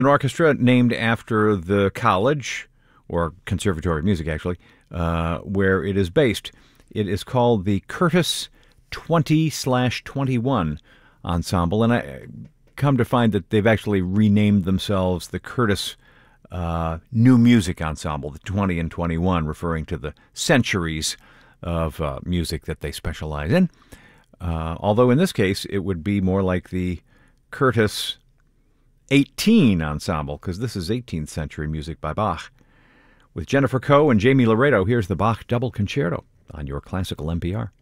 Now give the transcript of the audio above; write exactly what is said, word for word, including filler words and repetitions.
An orchestra named after the college, or Conservatory of Music, actually, uh, where it is based. It is called the Curtis twenty slash twenty-one Ensemble, and I come to find that they've actually renamed themselves the Curtis uh, New Music Ensemble, the twenty and twenty-one, referring to the centuries of uh, music that they specialize in. Uh, although in this case, it would be more like the Curtis eighteen Ensemble, because this is eighteenth century music by Bach. With Jennifer Coe and Jamie Laredo, here's the Bach Double Concerto on your Classical N P R.